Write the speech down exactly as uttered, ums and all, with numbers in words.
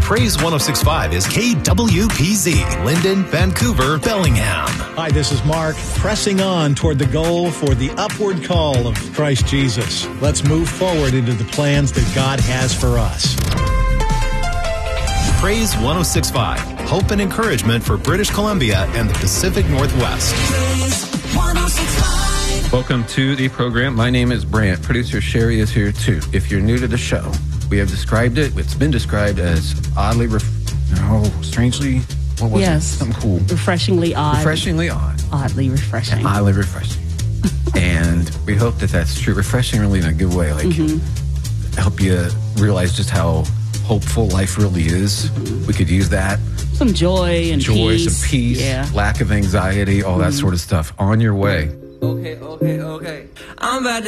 Praise one oh six point five is K W P Z, Linden, Vancouver, Bellingham. Hi, this is Mark, pressing on toward the goal for the upward call of Christ Jesus. Let's move forward into the plans that God has for us. Praise one oh six point five, hope and encouragement for British Columbia and the Pacific Northwest. Praise one oh six point five. Welcome to the program. My name is Brant. Producer Sherry is here too. If you're new to the show, we have described it. It's been described as oddly, ref- oh, strangely, what was yes. it? Something cool. Refreshingly odd. Refreshingly odd. Oddly refreshing. Oddly refreshing. And we hope that that's true. Refreshing really in a good way. Like, mm-hmm. help you realize just how hopeful life really is. Mm-hmm. We could use that. Some joy and joy, peace. Joy, some peace, yeah. lack of anxiety, all mm-hmm. that sort of stuff. On your way. Okay, okay, okay. I'm about to